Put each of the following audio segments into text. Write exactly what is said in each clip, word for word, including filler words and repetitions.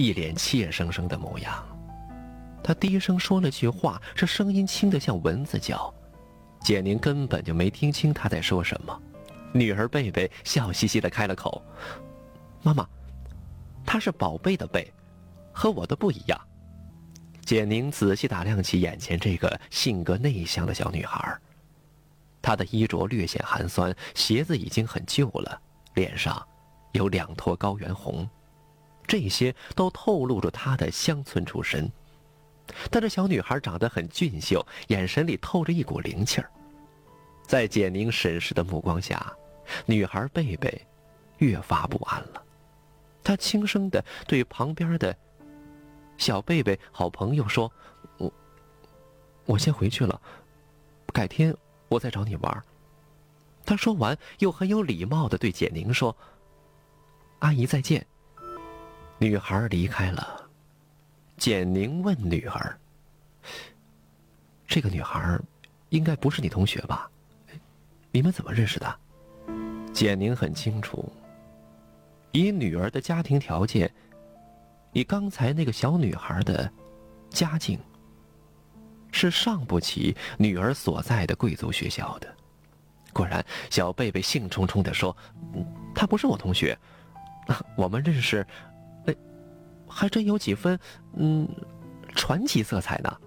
一脸怯生生的模样。他低声说了句话，这声音轻得像蚊子叫。简宁根本就没听清他在说什么。女儿贝贝笑嘻嘻地开了口：“妈妈，她是宝贝的贝，和我的不一样。”简宁仔细打量起眼前这个性格内向的小女孩，她的衣着略显寒酸，鞋子已经很旧了，脸上有两坨高原红，这些都透露着她的乡村出身。但这小女孩长得很俊秀，眼神里透着一股灵气儿。在简宁审视的目光下，女孩贝贝越发不安了。她轻声地对旁边的小贝贝好朋友说：“我我先回去了，改天我再找你玩。”她说完，又很有礼貌地对简宁说：“阿姨再见。”女孩离开了。简宁问女儿：“这个女孩应该不是你同学吧？你们怎么认识的？”简宁很清楚，以女儿的家庭条件，以刚才那个小女孩的家境，是上不起女儿所在的贵族学校的。果然，小贝贝兴冲冲地说：“嗯，她不是我同学，我们认识，哎，还真有几分嗯传奇色彩呢。”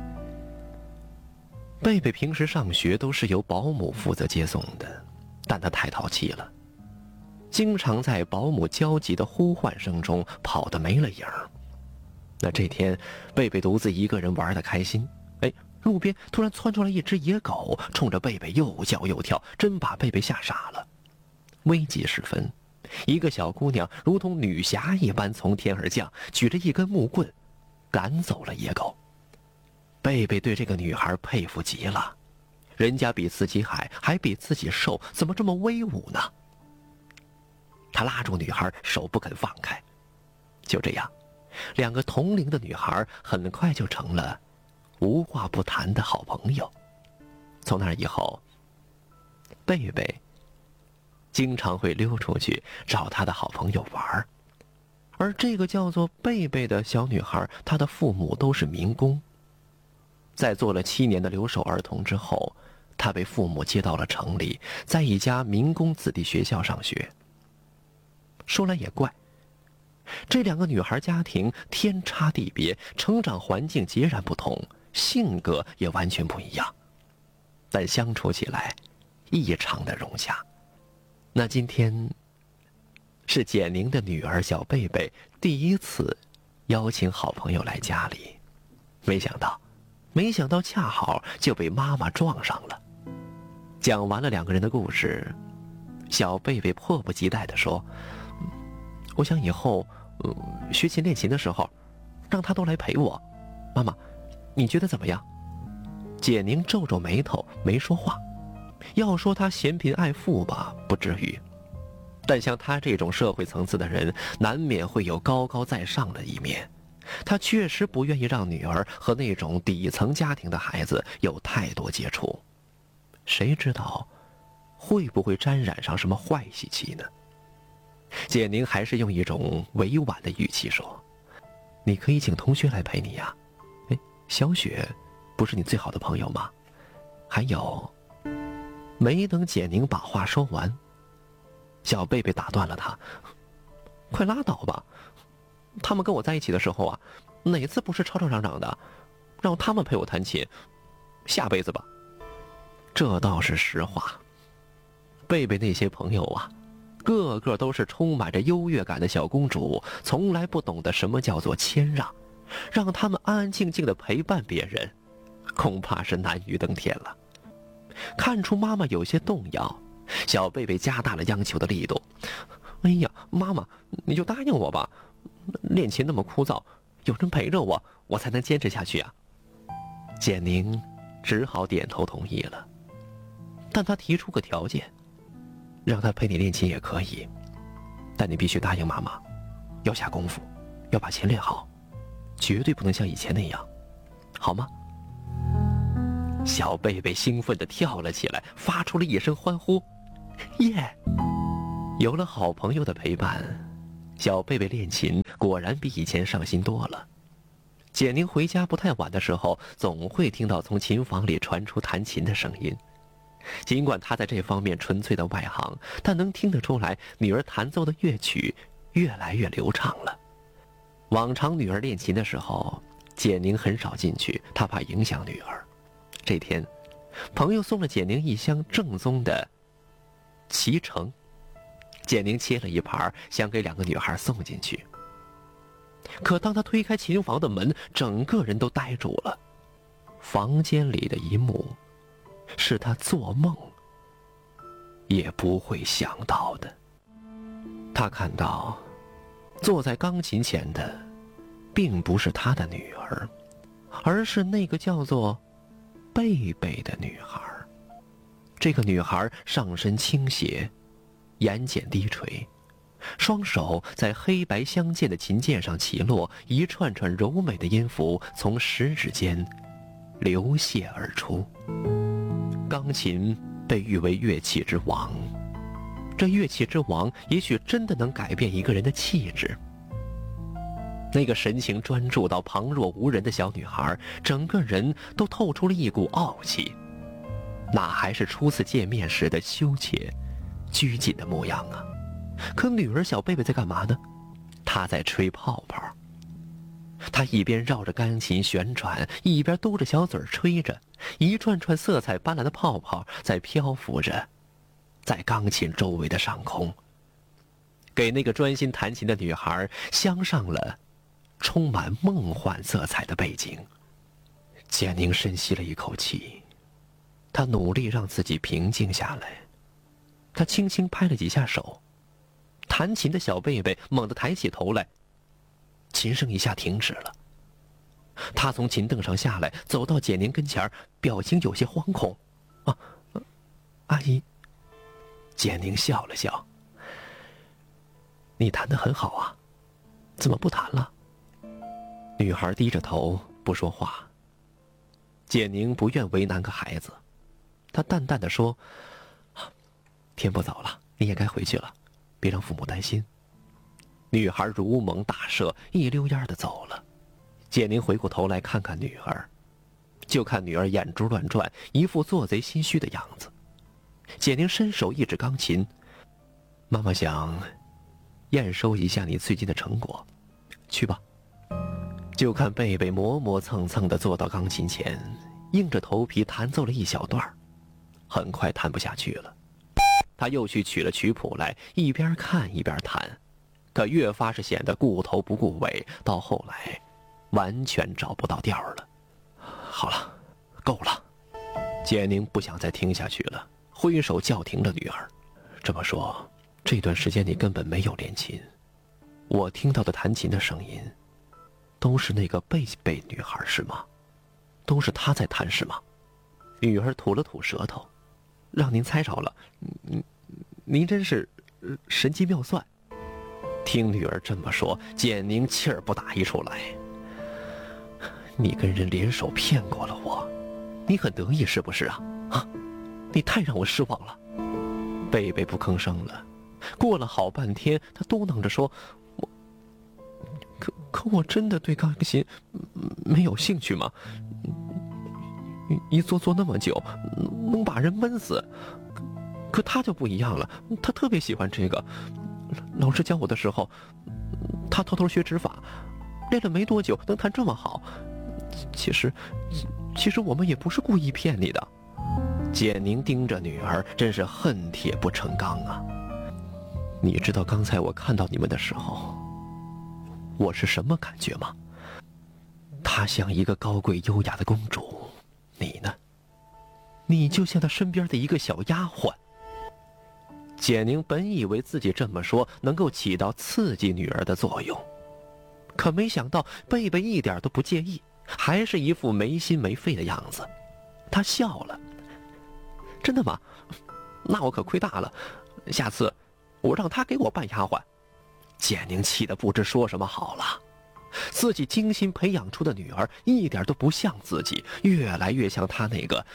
贝贝平时上学都是由保姆负责接送的，但她太淘气了，经常在保姆焦急的呼唤声中跑得没了影儿。那这天，贝贝独自一个人玩得开心，哎，路边突然窜出来一只野狗，冲着贝贝又叫又跳，真把贝贝吓傻了。危急时分，一个小姑娘如同女侠一般从天而降，举着一根木棍，赶走了野狗。贝贝对这个女孩佩服极了，人家比自己矮，还比自己瘦，怎么这么威武呢？他拉住女孩，手不肯放开。就这样，两个同龄的女孩很快就成了无话不谈的好朋友。从那以后，贝贝经常会溜出去找她的好朋友玩。而这个叫做贝贝的小女孩，她的父母都是民工。在做了七年的留守儿童之后，她被父母接到了城里，在一家民工子弟学校上学。说来也怪，这两个女孩家庭天差地别，成长环境截然不同，性格也完全不一样，但相处起来异常的融洽。那今天是简宁的女儿小贝贝第一次邀请好朋友来家里，没想到没想到恰好就被妈妈撞上了。讲完了两个人的故事，小贝贝迫不及待地说：“我想以后、呃、学琴练琴的时候，让他都来陪我。妈妈，你觉得怎么样？”简宁皱皱眉头，没说话。要说他嫌贫爱富吧，不至于，但像他这种社会层次的人，难免会有高高在上的一面。他确实不愿意让女儿和那种底层家庭的孩子有太多接触，谁知道会不会沾染上什么坏习气呢？简宁还是用一种委婉的语气说：“你可以请同学来陪你呀、啊。哎，小雪不是你最好的朋友吗？还有……”没等简宁把话说完，小贝贝打断了他：“快拉倒吧！他们跟我在一起的时候啊，哪次不是吵吵嚷嚷的？让他们陪我弹琴，下辈子吧。”这倒是实话。贝贝那些朋友啊，个个都是充满着优越感的小公主，从来不懂得什么叫做谦让，让他们安安静静的陪伴别人，恐怕是难于登天了。看出妈妈有些动摇，小贝贝加大了央求的力度：“哎呀，妈妈，你就答应我吧，练琴那么枯燥，有人陪着我，我才能坚持下去啊。”简宁只好点头同意了，但他提出个条件：让他陪你练琴也可以，但你必须答应妈妈，要下功夫，要把琴练好，绝对不能像以前那样，好吗？小贝贝兴奋地跳了起来，发出了一声欢呼：“耶！”有了好朋友的陪伴， 小贝贝练琴果然比以前上心多了。简宁回家不太晚的时候，总会听到从琴房里传出弹琴的声音。尽管他在这方面纯粹的外行，但能听得出来，女儿弹奏的乐曲越来越流畅了。往常女儿练琴的时候，简宁很少进去，她怕影响女儿。这天，朋友送了简宁一箱正宗的脐橙，简宁切了一盘，想给两个女孩送进去。可当他推开琴房的门，整个人都呆住了。房间里的一幕，是他做梦也不会想到的。他看到，坐在钢琴前的，并不是他的女儿，而是那个叫做贝贝的女孩。这个女孩上身倾斜，眼睑低垂，双手在黑白相间的琴键上起落，一串串柔美的音符从食指间流泻而出。钢琴被誉为乐器之王，这乐器之王也许真的能改变一个人的气质。那个神情专注到旁若无人的小女孩，整个人都透出了一股傲气，哪还是初次见面时的羞怯拘谨的模样啊。可女儿小贝贝在干嘛呢？她在吹泡泡。她一边绕着钢琴旋转，一边嘟着小嘴吹着，一串串色彩斑斓的泡泡在漂浮着，在钢琴周围的上空，给那个专心弹琴的女孩镶上了充满梦幻色彩的背景。简宁深吸了一口气，她努力让自己平静下来。她轻轻拍了几下手，弹琴的小贝贝猛地抬起头来，琴声一下停止了。他从琴凳上下来，走到简宁跟前，表情有些惶恐。啊，阿姨。简宁笑了笑。你弹得很好啊，怎么不弹了？女孩低着头不说话。简宁不愿为难个孩子，她淡淡的说：天不早了，你也该回去了，别让父母担心。女孩如蒙大赦，一溜烟的走了。简宁回过头来看看女儿，就看女儿眼珠乱转，一副做贼心虚的样子。简宁伸手一指钢琴：妈妈想验收一下你最近的成果，去吧。就看贝贝磨磨蹭蹭地坐到钢琴前，硬着头皮弹奏了一小段，很快弹不下去了。他又去取了曲谱来，一边看一边弹，可越发是显得顾头不顾尾，到后来完全找不到调了。好了，够了。简宁不想再听下去了，挥手叫停了女儿。这么说，这段时间你根本没有练琴，我听到的弹琴的声音都是那个贝贝女孩是吗？都是她在弹是吗？女儿吐了吐舌头。让您猜着了，您您真是神机妙算。听女儿这么说，简宁气儿不打一处来。你跟人联手骗过了我，你很得意是不是啊？啊，你太让我失望了。贝贝不吭声了，过了好半天，他嘟囔着说：我可可我真的对钢琴没有兴趣吗？一坐坐那么久，能把人闷死。可他就不一样了，他特别喜欢这个。老师教我的时候，他偷偷学指法，练了没多久能弹这么好。其实其实我们也不是故意骗你的。简宁盯着女儿，真是恨铁不成钢啊。你知道刚才我看到你们的时候我是什么感觉吗？她像一个高贵优雅的公主，你呢？你就像她身边的一个小丫鬟。简宁本以为自己这么说能够起到刺激女儿的作用，可没想到贝贝一点都不介意，还是一副没心没肺的样子。她笑了：真的吗？那我可亏大了，下次我让她给我扮丫鬟。简宁气得不知说什么好了。自己精心培养出的女儿一点都不像自己，越来越像他那个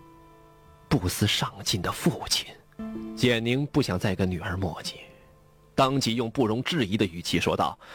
不思上进的父亲。简宁不想再跟女儿磨叽， 当即用不容置疑的语气说道：“